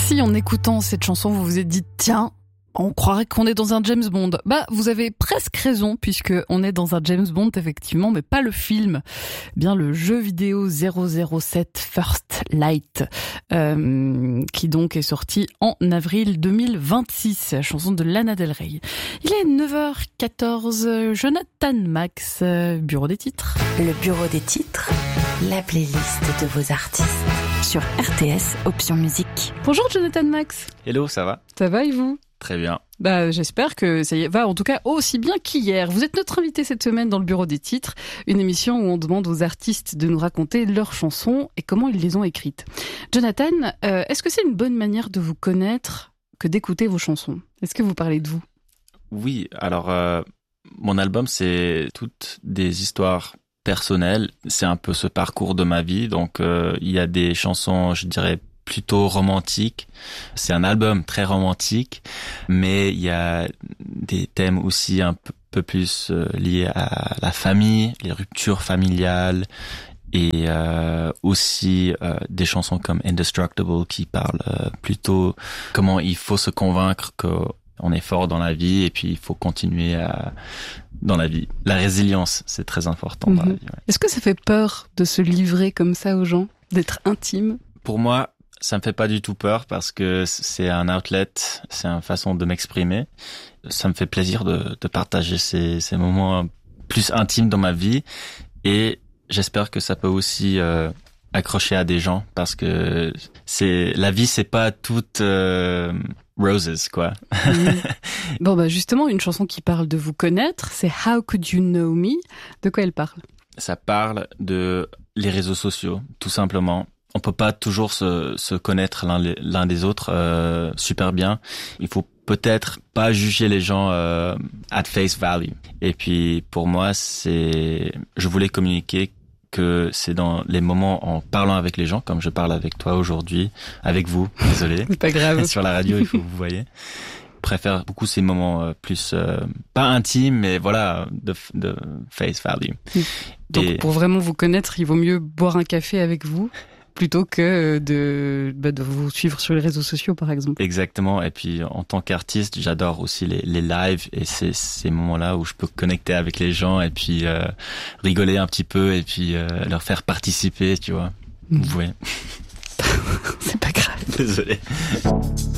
Si en écoutant cette chanson, vous vous êtes dit, tiens, on croirait qu'on est dans un James Bond. Bah, vous avez presque raison, puisque on est dans un James Bond, effectivement, mais pas le film. Bien le jeu vidéo 007 First Light, qui donc est sorti en avril 2026, la chanson de Lana Del Rey. Il est 9h14, Jonathan Max, bureau des titres. Le bureau des titres, la playlist de vos artistes. Sur RTS, option musique. Bonjour Jonathan Max. Hello, ça va ? Ça va et vous ? Très bien. Bah, j'espère que ça y va, en tout cas, aussi bien qu'hier. Vous êtes notre invité cette semaine dans le Bureau des Titres, une émission où on demande aux artistes de nous raconter leurs chansons et comment ils les ont écrites. Jonathan, est-ce que c'est une bonne manière de vous connaître que d'écouter vos chansons ? Est-ce que vous parlez de vous ? Oui, alors, mon album, c'est toutes des histoires personnelles. C'est un peu ce parcours de ma vie. Donc, il y a des chansons, je dirais, plutôt romantique. C'est un album très romantique, mais il y a des thèmes aussi un peu plus liés à la famille, les ruptures familiales, et aussi des chansons comme Indestructible qui parlent plutôt comment il faut se convaincre qu'on est fort dans la vie et puis il faut continuer dans la vie. La résilience, c'est très important dans la vie. Ouais. Est-ce que ça fait peur de se livrer comme ça aux gens, d'être intime ? Pour moi, ça me fait pas du tout peur parce que c'est un outlet, c'est une façon de m'exprimer. Ça me fait plaisir de partager ces moments plus intimes dans ma vie et j'espère que ça peut aussi accrocher à des gens parce que la vie, c'est pas toute roses, quoi. Bon, bah justement, une chanson qui parle de vous connaître, c'est How Could You Know Me ? De quoi elle parle ? Ça parle de les réseaux sociaux, tout simplement. On peut pas toujours se connaître l'un des autres super bien. Il faut peut-être pas juger les gens at face value. Et puis pour moi, je voulais communiquer que c'est dans les moments en parlant avec les gens, comme je parle avec toi aujourd'hui, avec vous, désolé. C'est pas grave. Sur la radio, il faut que vous voyez. Je préfère beaucoup ces moments plus pas intimes, mais voilà, de face value. Donc pour vraiment vous connaître, il vaut mieux boire un café avec vous plutôt que de vous suivre sur les réseaux sociaux, par exemple. Exactement. Et puis, en tant qu'artiste, j'adore aussi les lives et c'est ces moments-là où je peux connecter avec les gens et puis rigoler un petit peu et puis leur faire participer, tu vois. Vous voyez. C'est pas grave. Désolé.